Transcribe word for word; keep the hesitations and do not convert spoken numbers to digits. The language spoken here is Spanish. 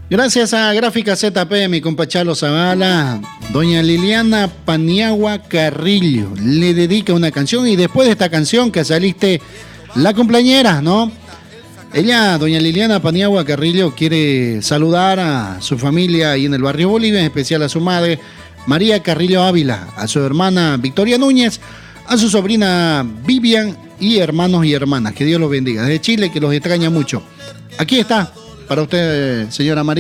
Gracias a Gráfica Z P, mi compa Chalo Zavala, doña Liliana Paniagua Carrillo le dedica una canción y después de esta canción que saliste la cumpleañera, ¿no? Ella, doña Liliana Paniagua Carrillo, quiere saludar a su familia ahí en el barrio Bolivia, en especial a su madre, María Carrillo Ávila, a su hermana Victoria Núñez, a su sobrina Vivian y hermanos y hermanas. Que Dios los bendiga. Desde Chile, que los extraña mucho. Aquí está, para usted, señora María.